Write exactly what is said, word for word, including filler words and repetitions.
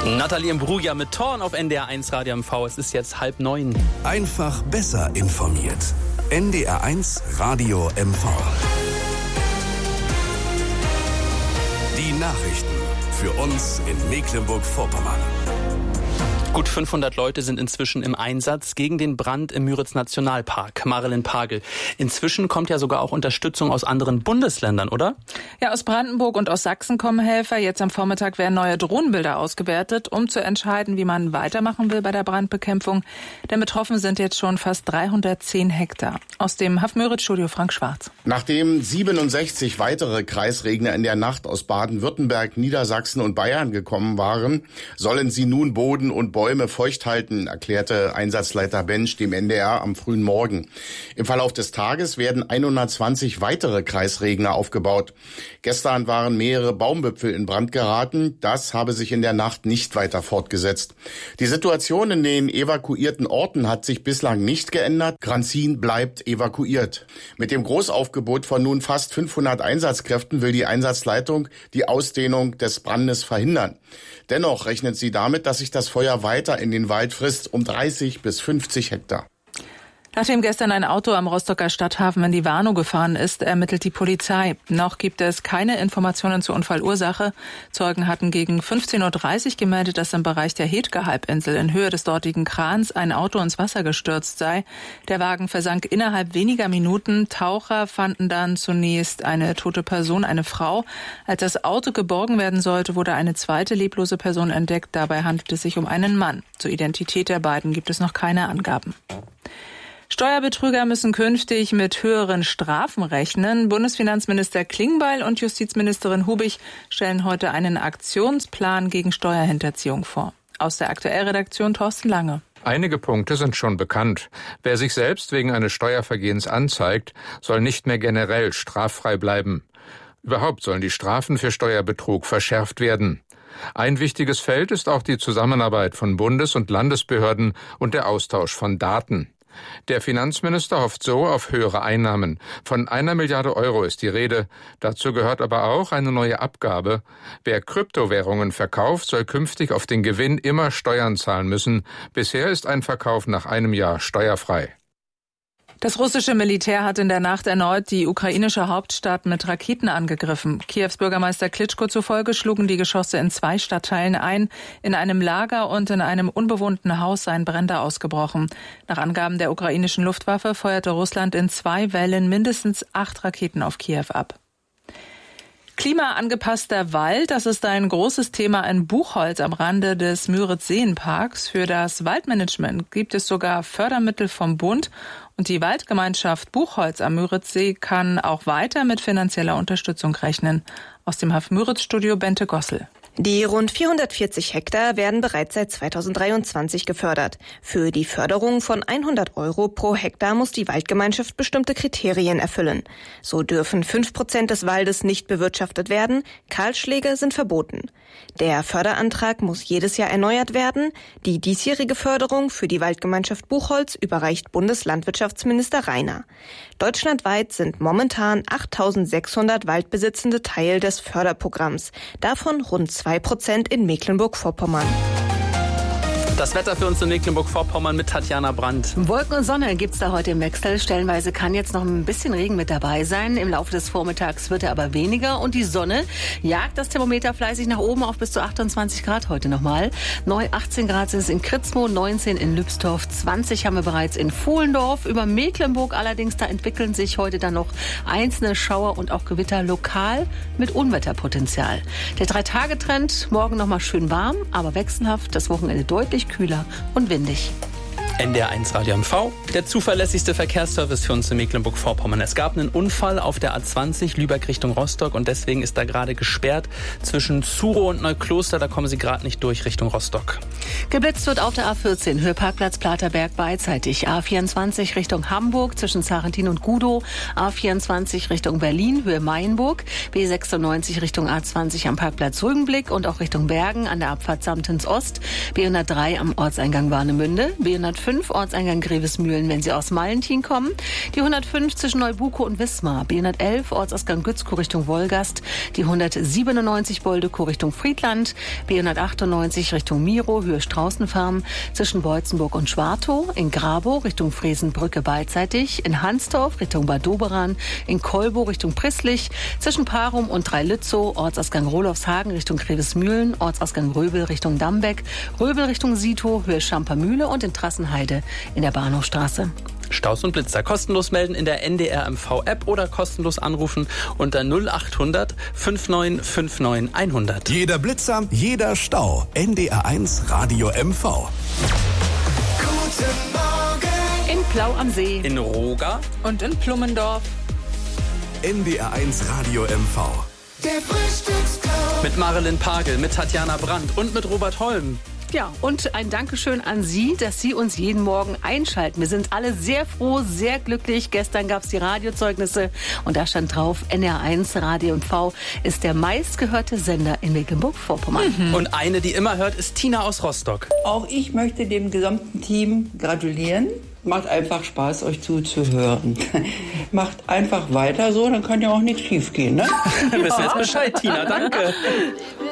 Nathalie Imbruglia mit Thorn auf N D R eins Radio M V. Es ist jetzt halb neun. Einfach besser informiert. N D R eins Radio M V. Die Nachrichten für uns in Mecklenburg-Vorpommern. Gut fünfhundert Leute sind inzwischen im Einsatz gegen den Brand im Müritz-Nationalpark. Marilyn Pagel. Inzwischen kommt ja sogar auch Unterstützung aus anderen Bundesländern, oder? Ja, aus Brandenburg und aus Sachsen kommen Helfer. Jetzt am Vormittag werden neue Drohnenbilder ausgewertet, um zu entscheiden, wie man weitermachen will bei der Brandbekämpfung. Denn betroffen sind jetzt schon fast dreihundertzehn Hektar. Aus dem Haff-Müritz-Studio Frank Schwarz. Nachdem siebenundsechzig weitere Kreisregner in der Nacht aus Baden-Württemberg, Niedersachsen und Bayern gekommen waren, sollen sie nun Boden und Bäume feucht halten, erklärte Einsatzleiter Bensch dem N D R am frühen Morgen. Im Verlauf des Tages werden hundertzwanzig weitere Kreisregner aufgebaut. Gestern waren mehrere Baumwipfel in Brand geraten. Das habe sich in der Nacht nicht weiter fortgesetzt. Die Situation in den evakuierten Orten hat sich bislang nicht geändert. Granzin bleibt evakuiert. Mit dem Großaufgebot von nun fast fünfhundert Einsatzkräften will die Einsatzleitung die Ausdehnung des Brandes verhindern. Dennoch rechnet sie damit, dass sich das Feuer weiter in den Wald frisst, um dreißig bis fünfzig Hektar. Nachdem gestern ein Auto am Rostocker Stadthafen in die Warnow gefahren ist, ermittelt die Polizei. Noch gibt es keine Informationen zur Unfallursache. Zeugen hatten gegen fünfzehn Uhr dreißig gemeldet, dass im Bereich der Hetke-Halbinsel in Höhe des dortigen Krans ein Auto ins Wasser gestürzt sei. Der Wagen versank innerhalb weniger Minuten. Taucher fanden dann zunächst eine tote Person, eine Frau. Als das Auto geborgen werden sollte, wurde eine zweite leblose Person entdeckt. Dabei handelt es sich um einen Mann. Zur Identität der beiden gibt es noch keine Angaben. Steuerbetrüger müssen künftig mit höheren Strafen rechnen. Bundesfinanzminister Klingbeil und Justizministerin Hubig stellen heute einen Aktionsplan gegen Steuerhinterziehung vor. Aus der Aktuellredaktion Thorsten Lange. Einige Punkte sind schon bekannt. Wer sich selbst wegen eines Steuervergehens anzeigt, soll nicht mehr generell straffrei bleiben. Überhaupt sollen die Strafen für Steuerbetrug verschärft werden. Ein wichtiges Feld ist auch die Zusammenarbeit von Bundes- und Landesbehörden und der Austausch von Daten. Der Finanzminister hofft so auf höhere Einnahmen. Von einer Milliarde Euro ist die Rede. Dazu gehört aber auch eine neue Abgabe. Wer Kryptowährungen verkauft, soll künftig auf den Gewinn immer Steuern zahlen müssen. Bisher ist ein Verkauf nach einem Jahr steuerfrei. Das russische Militär hat in der Nacht erneut die ukrainische Hauptstadt mit Raketen angegriffen. Kiews Bürgermeister Klitschko zufolge schlugen die Geschosse in zwei Stadtteilen ein. In einem Lager und in einem unbewohnten Haus seien Brände ausgebrochen. Nach Angaben der ukrainischen Luftwaffe feuerte Russland in zwei Wellen mindestens acht Raketen auf Kiew ab. Klimaangepasster Wald, das ist ein großes Thema in Buchholz am Rande des Müritz-Seenparks. Für das Waldmanagement gibt es sogar Fördermittel vom Bund. Und die Waldgemeinschaft Buchholz am Müritzsee kann auch weiter mit finanzieller Unterstützung rechnen. Aus dem Haff-Müritz-Studio Bente Gossel. Die rund vierhundertvierzig Hektar werden bereits seit zweitausenddreiundzwanzig gefördert. Für die Förderung von hundert Euro pro Hektar muss die Waldgemeinschaft bestimmte Kriterien erfüllen. So dürfen fünf Prozent des Waldes nicht bewirtschaftet werden, Kahlschläge sind verboten. Der Förderantrag muss jedes Jahr erneuert werden. Die diesjährige Förderung für die Waldgemeinschaft Buchholz überreicht Bundeslandwirtschaftsminister Rainer. Deutschlandweit sind momentan achttausendsechshundert Waldbesitzende Teil des Förderprogramms, davon rund zwei Prozent in Mecklenburg-Vorpommern. Das Wetter für uns in Mecklenburg-Vorpommern mit Tatjana Brandt. Wolken und Sonne gibt's da heute im Wechsel. Stellenweise kann jetzt noch ein bisschen Regen mit dabei sein. Im Laufe des Vormittags wird er aber weniger. Und die Sonne jagt das Thermometer fleißig nach oben auf bis zu achtundzwanzig Grad heute nochmal. Neu achtzehn Grad sind es in Kritzmo, neunzehn in Lübsdorf, zwanzig haben wir bereits in Fohlendorf. Über Mecklenburg allerdings, da entwickeln sich heute dann noch einzelne Schauer und auch Gewitter lokal mit Unwetterpotenzial. Der Drei-Tage-Trend, morgen nochmal schön warm, aber wechselhaft. Das Wochenende deutlich kühler und windig. N D R eins Radio M V, der zuverlässigste Verkehrsservice für uns in Mecklenburg-Vorpommern. Es gab einen Unfall auf der A zwanzig Lübeck Richtung Rostock und deswegen ist da gerade gesperrt zwischen Zurow und Neukloster. Da kommen Sie gerade nicht durch Richtung Rostock. Geblitzt wird auf der A vierzehn, Höhe Parkplatz Platerberg beidseitig. A vierundzwanzig Richtung Hamburg zwischen Zarentin und Gudow. A vierundzwanzig Richtung Berlin, Höhe Mayenburg. B sechsundneunzig Richtung A zwanzig am Parkplatz Rügenblick und auch Richtung Bergen an der Abfahrt Samtens Ost. B hundertdrei am Ortseingang Warnemünde. B hundertfünf hundertfünf Ortseingang Grevesmühlen, wenn Sie aus Malentin kommen. Die hundertfünf zwischen Neubukow und Wismar. B hundertelf Ortsausgang Gützkow Richtung Wolgast. Die hundertsiebenundneunzig Boldekow Richtung Friedland. B hundertachtundneunzig Richtung Miro, Höhe Straußenfarm. Zwischen Beutzenburg und Schwartow. In Grabow Richtung Fresenbrücke beidseitig. In Hansdorf Richtung Bad Doberan. In Kolbow Richtung Prisslich. Zwischen Parum und Dreilützow. Ortsausgang Rolofshagen Richtung Grevesmühlen. Ortsausgang Röbel Richtung Dambeck. Röbel Richtung Sitow, Höhe Schampermühle und in Trassenheide in der Bahnhofstraße. Staus und Blitzer kostenlos melden in der N D R M V-App oder kostenlos anrufen unter null achthundert neunundfünfzig hundert. Jeder Blitzer, jeder Stau. N D R eins Radio M V. Guten Morgen. In Plau am See. In Roga und in Plummendorf. N D R eins Radio M V. Der Frühstücksclub. Mit Marilyn Pagel, mit Tatjana Brandt und mit Robert Holm. Ja, und ein Dankeschön an Sie, dass Sie uns jeden Morgen einschalten. Wir sind alle sehr froh, sehr glücklich. Gestern gab es die Radiozeugnisse und da stand drauf, N D R eins Radio M V ist der meistgehörte Sender in Mecklenburg-Vorpommern. Mhm. Und eine, die immer hört, ist Tina aus Rostock. Auch ich möchte dem gesamten Team gratulieren. Macht einfach Spaß, euch zuzuhören. Macht einfach weiter so, dann kann ja auch nichts schief gehen, ne? Wir wissen jetzt Bescheid, Tina. Danke.